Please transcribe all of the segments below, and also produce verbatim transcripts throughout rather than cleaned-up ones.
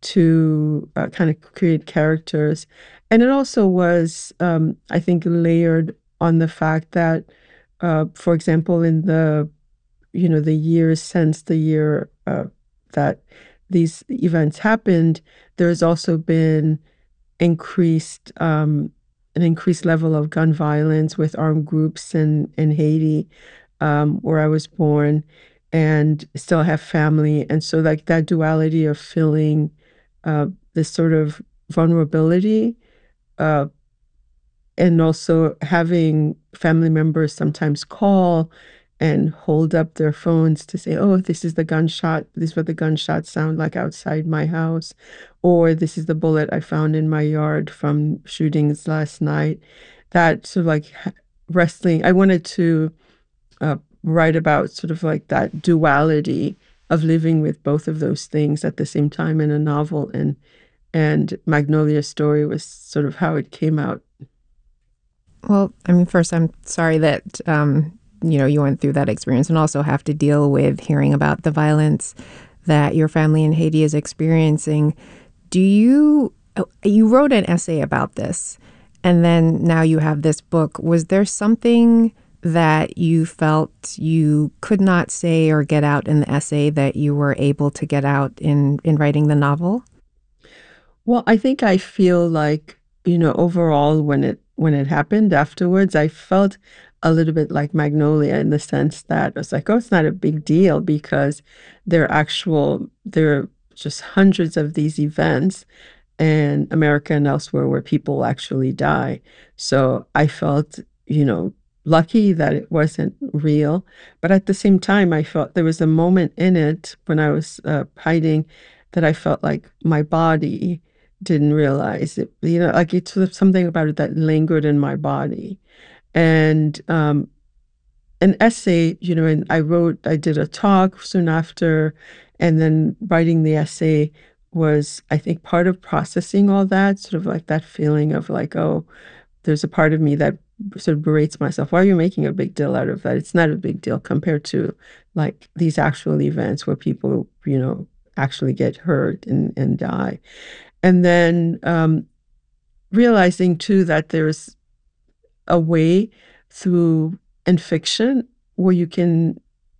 to uh, kind of create characters. And it also was, um, I think, layered on the fact that, uh, for example, in the you know the years since the year uh, that these events happened, there's also been increased um, an increased level of gun violence with armed groups in in Haiti, um, where I was born, and still have family. And so, like that duality of feeling uh, this sort of vulnerability, uh, and also having family members sometimes call and hold up their phones to say, "Oh, this is the gunshot. This is what the gunshots sound like outside my house," or "This is the bullet I found in my yard from shootings last night." That sort of like ha- wrestling. I wanted to uh, write about sort of like that duality of living with both of those things at the same time in a novel, and and Magnolia's story was sort of how it came out. Well, I mean, first, I'm sorry that um, you know you went through that experience, and also have to deal with hearing about the violence that your family in Haiti is experiencing. Do you oh, you wrote an essay about this, and then now you have this book. Was there something that you felt you could not say or get out in the essay that you were able to get out in in writing the novel? Well, I think I feel like, you know, overall when it when it happened afterwards, I felt a little bit like Magnolia in the sense that it's like, oh, it's not a big deal because there are actual there are just hundreds of these events in America and elsewhere where people actually die. So I felt, you know, lucky that it wasn't real. But at the same time, I felt there was a moment in it when I was uh, hiding that I felt like my body didn't realize it. You know, like it's sort of something about it that lingered in my body. And um, an essay, you know, and I wrote, I did a talk soon after, and then writing the essay was, I think, part of processing all that, sort of like that feeling of like, oh, there's a part of me that sort of berates myself. Why are you making a big deal out of that? It's not a big deal compared to like these actual events where people, you know, actually get hurt and, and die. And then um, realizing too that there's a way through in fiction where you can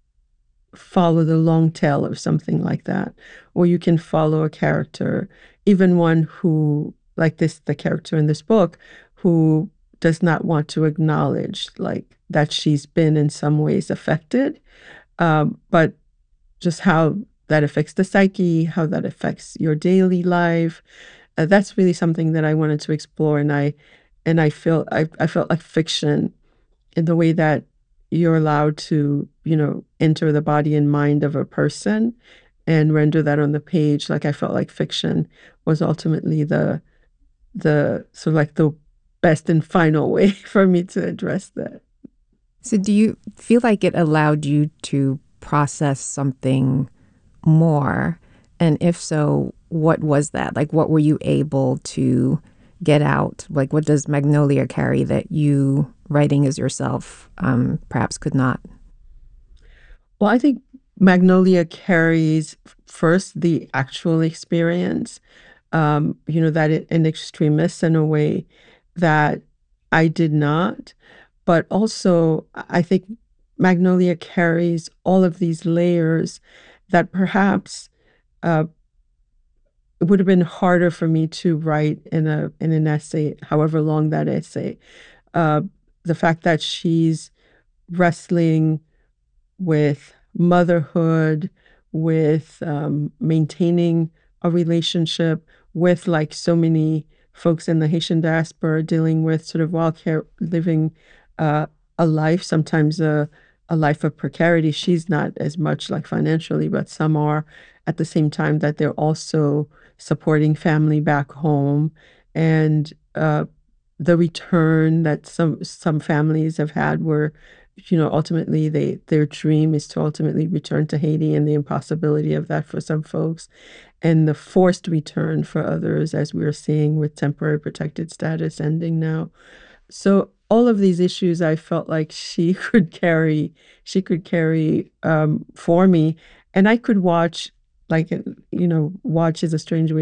follow the long tail of something like that, or you can follow a character, even one who, like this, the character in this book, who does not want to acknowledge like that she's been in some ways affected, um, but just how that affects the psyche, how that affects your daily life. Uh, that's really something that I wanted to explore, and I and I feel I, I felt like fiction in the way that you're allowed to, you know, enter the body and mind of a person and render that on the page. Like I felt like fiction was ultimately the the sort of like the best and final way for me to address that. So, do you feel like it allowed you to process something more? And if so, what was that? Like, what were you able to get out? Like, what does Magnolia carry that you, writing as yourself, um, perhaps could not? Well, I think Magnolia carries first the actual experience, um, you know, that it an extremist in a way that I did not. But also, I I think Magnolia carries all of these layers that perhaps uh, it would have been harder for me to write in a in an essay, however long that essay. Uh, the fact that she's wrestling with motherhood, with um, maintaining a relationship with like so many folks in the Haitian diaspora dealing with sort of wildcare, living uh, a life, sometimes a, a life of precarity. She's not as much like financially, but some are at the same time that they're also supporting family back home. And uh, the return that some some families have had where you know, ultimately they their dream is to ultimately return to Haiti and the impossibility of that for some folks and the forced return for others, as we're seeing with temporary protected status ending now. So all of these issues I felt like she could carry she could carry um, for me, and I could watch like you know watch is a strange way